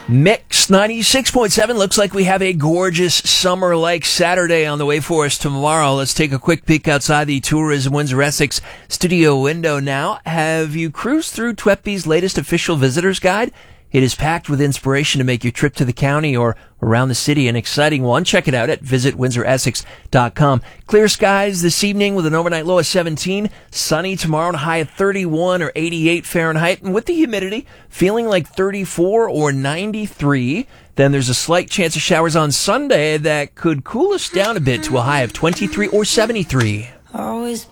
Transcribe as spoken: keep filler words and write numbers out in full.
Mix ninety-six point seven. Looks like we have a gorgeous summer-like Saturday on the way for us tomorrow. Let's take a quick peek outside the Tourism Windsor Essex studio window now. Have you cruised through T W E P B's latest official visitor's guide? It is packed with inspiration to make your trip to the county or around the city an exciting one. Check it out at visit windsor essex dot com. Clear skies this evening with an overnight low of seventeen. Sunny tomorrow and a high of thirty-one or eighty-eight Fahrenheit. And with the humidity, feeling like thirty-four or ninety-three. Then there's a slight chance of showers on Sunday that could cool us down a bit to a high of twenty-three or seventy-three. Always